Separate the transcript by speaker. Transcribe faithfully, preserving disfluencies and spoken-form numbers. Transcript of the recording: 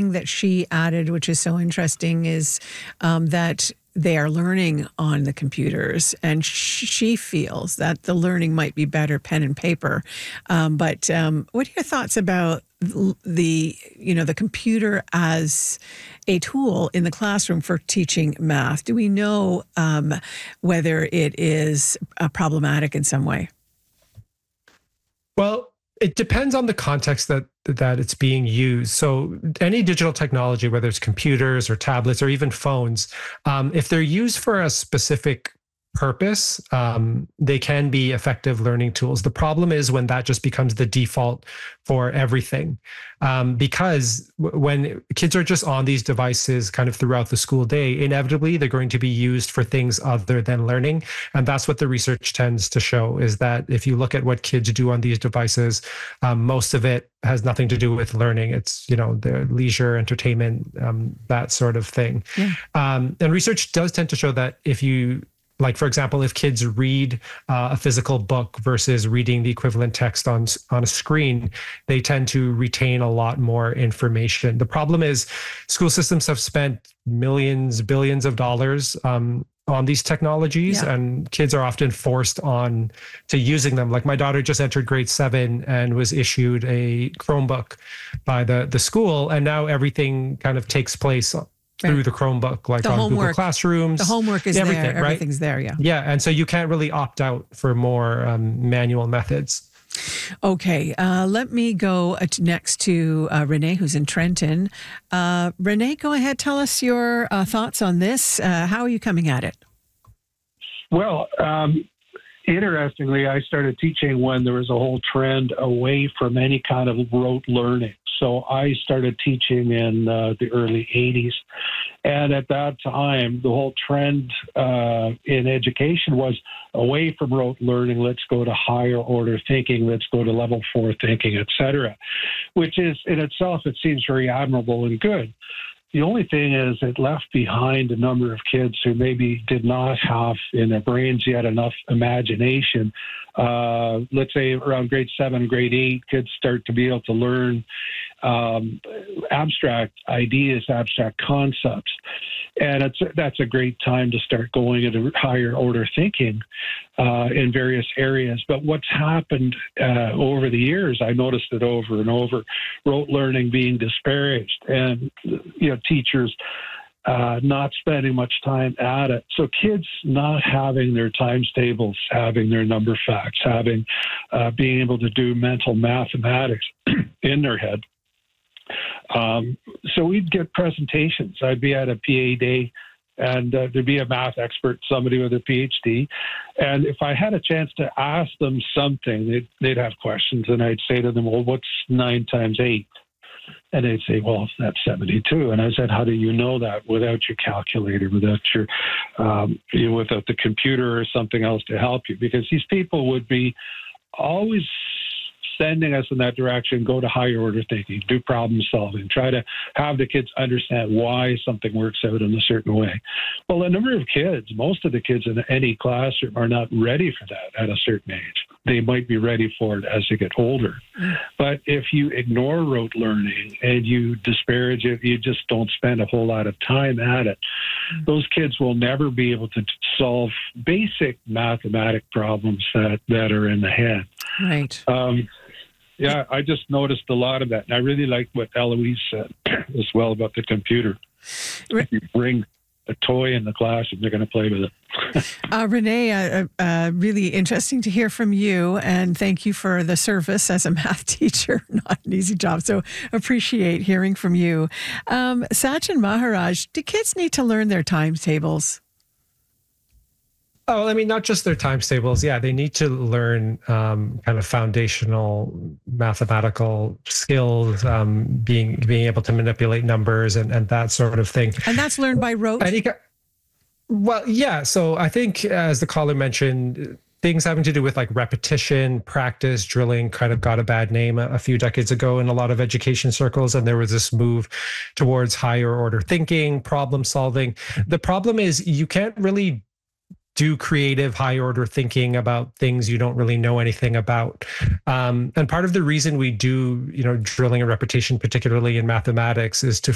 Speaker 1: thing that she added, which is so interesting, is um, that they are learning on the computers, and sh- she feels that the learning might be better pen and paper. Um, but um, what are your thoughts about the, you know, the computer as a tool in the classroom for teaching math? Do we know um, whether it is uh, problematic in some way?
Speaker 2: Well, it depends on the context that that it's being used. So any digital technology, whether it's computers or tablets or even phones, um, if they're used for a specific purpose, um, they can be effective learning tools. The problem is when that just becomes the default for everything. Um, because w- when kids are just on these devices kind of throughout the school day, inevitably they're going to be used for things other than learning. And that's what the research tends to show, is that if you look at what kids do on these devices, um, most of it has nothing to do with learning. It's, you know, their leisure, entertainment, um, that sort of thing. Yeah. Um, and research does tend to show that if you Like, for example, if kids read uh, a physical book versus reading the equivalent text on, on a screen, they tend to retain a lot more information. The problem is school systems have spent millions, billions of dollars um, on these technologies, yeah. and kids are often forced on to using them. Like my daughter just entered grade seven and was issued a Chromebook by the, the school, and now everything kind of takes place through right. the Chromebook, like
Speaker 1: the
Speaker 2: on
Speaker 1: homework,
Speaker 2: Google Classrooms.
Speaker 1: The homework is
Speaker 2: everything,
Speaker 1: there.
Speaker 2: Right?
Speaker 1: Everything's there, yeah.
Speaker 2: Yeah, and so you can't really opt out for more um, manual methods.
Speaker 1: Okay, uh, let me go next to uh, Renee, who's in Trenton. Uh, Renee, go ahead. Tell us your uh, thoughts on this. Uh, how are you coming at it?
Speaker 3: Well, um, interestingly, I started teaching when there was a whole trend away from any kind of rote learning. So I started teaching in uh, the early eighties. And at that time, the whole trend uh, in education was away from rote learning. Let's go to higher order thinking. Let's go to level four thinking, et cetera, which is in itself, it seems very admirable and good. The only thing is it left behind a number of kids who maybe did not have in their brains yet enough imagination. Uh, let's say around grade seven, grade eight, kids start to be able to learn um, abstract ideas, abstract concepts. And it's, that's a great time to start going into higher order thinking uh, in various areas. But what's happened uh, over the years, I noticed it over and over, rote learning being disparaged, and you know, teachers uh, not spending much time at it. So kids not having their times tables, having their number facts, having uh, being able to do mental mathematics in their head. Um, so we'd get presentations. I'd be at a P A day, and uh, there'd be a math expert, somebody with a P H D. And if I had a chance to ask them something, they'd, they'd have questions, and I'd say to them, well, what's nine times eight? And they'd say, well, that's seventy-two. And I said, how do you know that without your calculator, without your, um, you know, without the computer or something else to help you? Because these people would be always sending us in that direction, go to higher order thinking, do problem solving, try to have the kids understand why something works out in a certain way. Well, a number of kids, most of the kids in any classroom are not ready for that at a certain age. They might be ready for it as they get older. But if you ignore rote learning and you disparage it, you just don't spend a whole lot of time at it, those kids will never be able to solve basic mathematic problems that, that are in the head.
Speaker 1: Right.
Speaker 3: Um, yeah, I just noticed a lot of that. And I really like what Eloise said as well about the computer. If you bring a toy in the class and they're going to play with it.
Speaker 1: uh, Renee, uh, uh, really interesting to hear from you. And thank you for the service as a math teacher. Not an easy job. So appreciate hearing from you. Um, Sachin Maharaj, do kids need to learn their timetables?
Speaker 2: Oh, I mean, not just their times tables. Yeah, they need to learn um, kind of foundational mathematical skills, um, being being able to manipulate numbers and, and that sort of thing.
Speaker 1: And that's learned by rote?
Speaker 2: And he got, well, yeah. So I think, as the caller mentioned, things having to do with like repetition, practice, drilling kind of got a bad name a, a few decades ago in a lot of education circles. And there was this move towards higher order thinking, problem solving. The problem is you can't really do creative high order thinking about things you don't really know anything about. Um, and part of the reason we do, you know, drilling and repetition, particularly in mathematics, is to